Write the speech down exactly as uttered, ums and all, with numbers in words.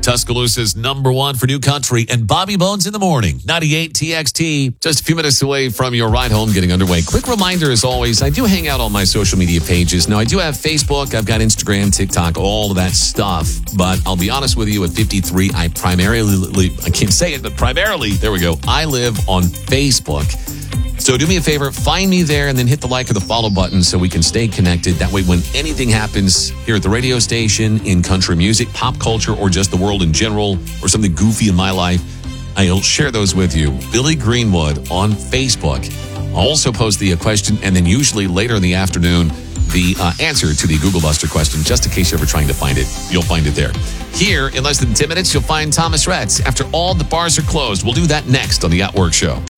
Tuscaloosa's number one for new country, and Bobby Bones in the morning. ninety-eight T X T, just a few minutes away from your ride home getting underway. Quick reminder, as always, I do hang out on my social media pages. Now, I do have Facebook, I've got Instagram, TikTok, all of that stuff. But I'll be honest with you, at fifty-three, I primarily, I can't say it, but primarily, there we go, I live on Facebook. So do me a favor, find me there and then hit the like or the follow button so we can stay connected. That way, when anything happens here at the radio station, in country music, pop culture, or just the world in general, or something goofy in my life, I'll share those with you. Billy Greenwood on Facebook. I'll also post the question, and then usually later in the afternoon, the uh, answer to the Google Buster question, just in case you're ever trying to find it. You'll find it there. Here, in less than ten minutes, you'll find Thomas Rhetz. After all the bars are closed, we'll do that next on the At Work Show.